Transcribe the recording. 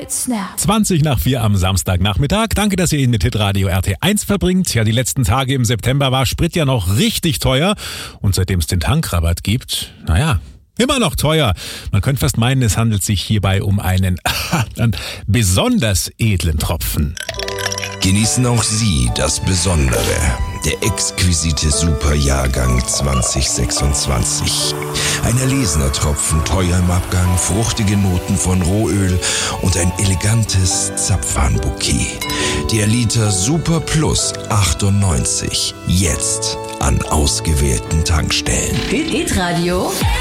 Snap. 20 nach 4 am Samstagnachmittag. Danke, dass ihr ihn mit Hitradio RT1 verbringt. Ja, die letzten Tage im September war Sprit ja noch richtig teuer. Und seitdem es den Tankrabatt gibt, immer noch teuer. Man könnte fast meinen, es handelt sich hierbei um einen besonders edlen Tropfen. Genießen auch Sie das Besondere. Der exquisite Superjahrgang 2026. Ein erlesener Tropfen, teuer im Abgang, fruchtige Noten von Rohöl und ein elegantes Zapfanbouquet. Der Liter Super Plus 98. Jetzt an ausgewählten Tankstellen. Hitradio